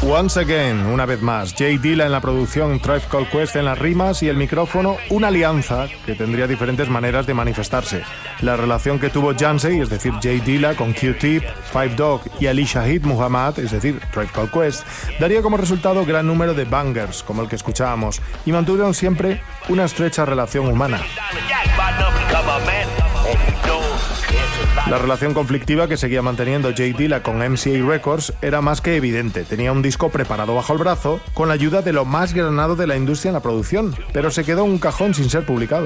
Once Again, una vez más, J Dilla en la producción, Tribe Called Quest en las rimas y el micrófono, una alianza que tendría diferentes maneras de manifestarse. La relación que tuvo Janzey, es decir, J Dilla, con Q-Tip, Five Dog y Ali Shaheed Muhammad, es decir, Tribe Called Quest, daría como resultado gran número de bangers, como el que escuchábamos, y mantuvieron siempre una estrecha relación humana. La relación conflictiva que seguía manteniendo J Dilla con MCA Records era más que evidente. Tenía un disco preparado bajo el brazo con la ayuda de lo más granado de la industria en la producción, pero se quedó en un cajón sin ser publicado.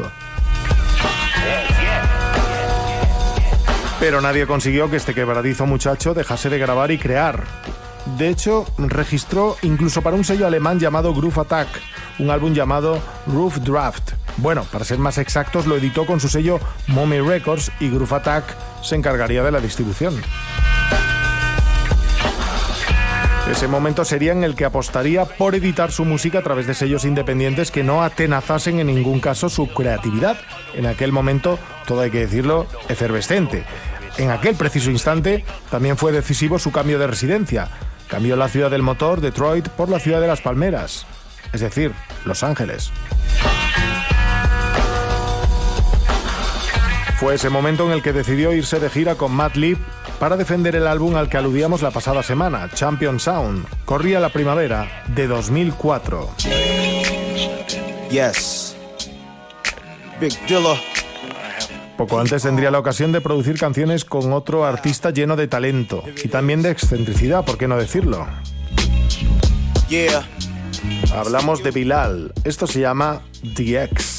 Pero nadie consiguió que este quebradizo muchacho dejase de grabar y crear. De hecho, registró incluso para un sello alemán llamado Groove Attack, un álbum llamado Rough Draft. Bueno, para ser más exactos, lo editó con su sello Mommy Records y Groove Attack se encargaría de la distribución. Ese momento sería en el que apostaría por editar su música a través de sellos independientes que no atenazasen en ningún caso su creatividad. En aquel momento, todo hay que decirlo, efervescente. En aquel preciso instante, también fue decisivo su cambio de residencia. Cambió la ciudad del motor, Detroit, por la ciudad de las palmeras, es decir, Los Ángeles. Fue ese momento en el que decidió irse de gira con Madlib para defender el álbum al que aludíamos la pasada semana, Champion Sound. Corría la primavera de 2004. Yes. Big Dilla. Poco antes tendría la ocasión de producir canciones con otro artista lleno de talento y también de excentricidad, ¿por qué no decirlo? Yeah. Hablamos de Bilal. Esto se llama The X.